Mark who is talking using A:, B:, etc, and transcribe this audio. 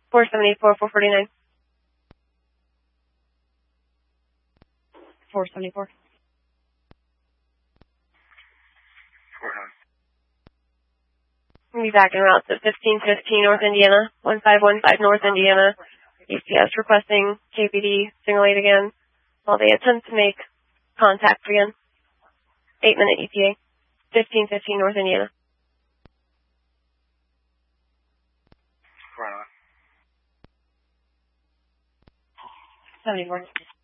A: 4784, 449.
B: 474.
C: 400.
A: Be back en route to 1515 North Indiana, 1515 North Indiana. ECS requesting KPD signal 8 again while they attempt to make contact again. 8-minute ETA, 1515 North Indiana.
C: 400.
B: 74.